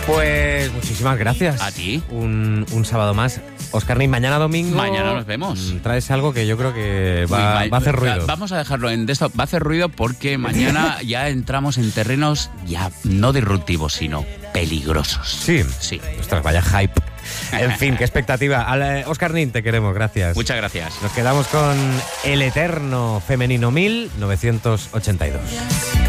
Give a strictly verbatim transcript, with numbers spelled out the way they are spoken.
Pues muchísimas gracias. A ti. Un, un sábado más. Óscar Nin, mañana domingo. Mañana nos vemos. Traes algo que yo creo que va, Uy, va a hacer ruido. Vamos a dejarlo en de esto. Va a hacer ruido porque mañana ya entramos en terrenos ya no disruptivos, sino peligrosos. Sí. Sí. Ostras, vaya hype. En fin, qué expectativa. Óscar Nin, te queremos, gracias. Muchas gracias. Nos quedamos con El Eterno Femenino mil novecientos ochenta y dos.